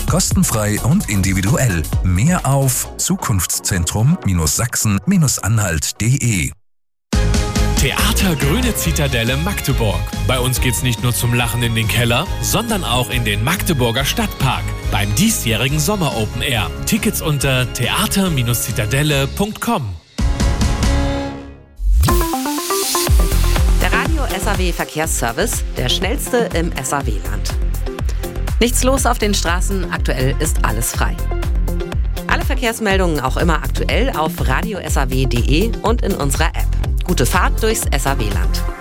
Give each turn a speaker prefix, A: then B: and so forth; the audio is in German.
A: Kostenfrei und individuell. Mehr auf zukunftszentrum-sachsen-anhalt.de.
B: Theater Grüne Zitadelle Magdeburg. Bei uns geht's nicht nur zum Lachen in den Keller, sondern auch in den Magdeburger Stadtpark beim diesjährigen Sommer Open Air. Tickets unter theater-zitadelle.com.
C: Der Radio SAW Verkehrsservice, der schnellste im SAW-Land. Nichts los auf den Straßen, aktuell ist alles frei. Alle Verkehrsmeldungen auch immer aktuell auf radiosaw.de und in unserer App. Gute Fahrt durchs SAW-Land.